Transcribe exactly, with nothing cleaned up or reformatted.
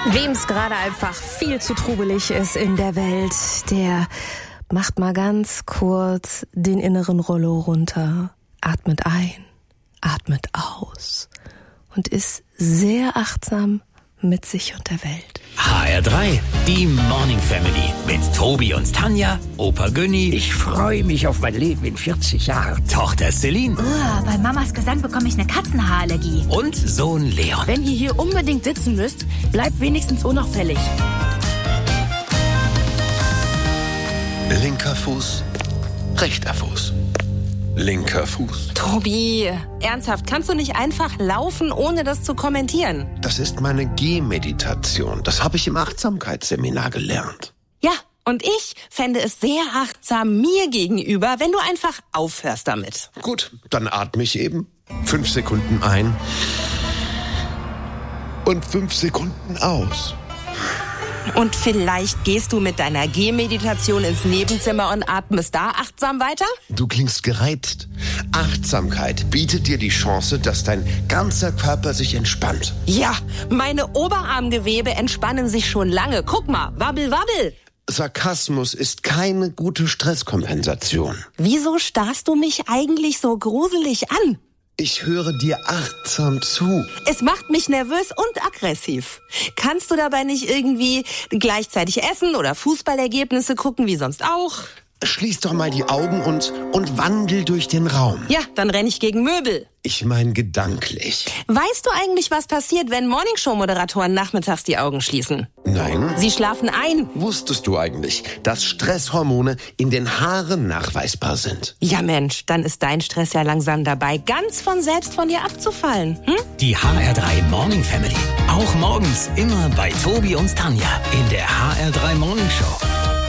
Wem es gerade einfach viel zu trubelig ist in der Welt, der macht mal ganz kurz den inneren Rollo runter, atmet ein, atmet aus und ist sehr achtsam mit sich und der Welt. H R drei, die Morning Family mit Tobi und Tanja, Opa Günni. Ich freue mich auf mein Leben in vierzig Jahren. Tochter Celine. Oh, bei Mamas Gesang bekomme ich eine Katzenhaarallergie. Und Sohn Leon. Wenn ihr hier unbedingt sitzen müsst, bleibt wenigstens unauffällig. Linker Fuß, rechter Fuß. Linker Fuß. Tobi, ernsthaft, kannst du nicht einfach laufen, ohne das zu kommentieren? Das ist meine Gehmeditation. Das habe ich im Achtsamkeitsseminar gelernt. Ja, und ich fände es sehr achtsam mir gegenüber, wenn du einfach aufhörst damit. Gut, dann atme ich eben. Fünf Sekunden ein und fünf Sekunden aus. Und vielleicht gehst du mit deiner Gehmeditation ins Nebenzimmer und atmest da achtsam weiter? Du klingst gereizt. Achtsamkeit bietet dir die Chance, dass dein ganzer Körper sich entspannt. Ja, meine Oberarmgewebe entspannen sich schon lange. Guck mal, wabbel, wabbel. Sarkasmus ist keine gute Stresskompensation. Wieso starrst du mich eigentlich so gruselig an? Ich höre dir achtsam zu. Es macht mich nervös und aggressiv. Kannst du dabei nicht irgendwie gleichzeitig essen oder Fußballergebnisse gucken, wie sonst auch? Schließ doch mal die Augen und, und wandel durch den Raum. Ja, dann renne ich gegen Möbel. Ich meine gedanklich. Weißt du eigentlich, was passiert, wenn Morningshow-Moderatoren nachmittags die Augen schließen? Nein. Sie schlafen ein. Wusstest du eigentlich, dass Stresshormone in den Haaren nachweisbar sind? Ja Mensch, dann ist dein Stress ja langsam dabei, ganz von selbst von dir abzufallen. Hm? Die H R drei Morning Family. Auch morgens immer bei Tobi und Tanja in der H R drei Morning Show.